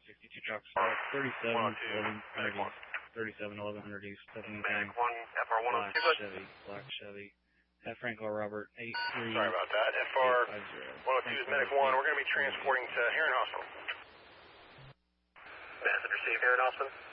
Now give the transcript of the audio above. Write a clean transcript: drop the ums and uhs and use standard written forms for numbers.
62 trucks, 37, 1100 East, 37, 1100 East, 17 Medic 1, FR 102, Black Chevy. At Franco Robert, 83. Sorry about that. FR 102 is Medic 1. We're going to be transporting to Heron Hospital. Message received, Heron Hospital.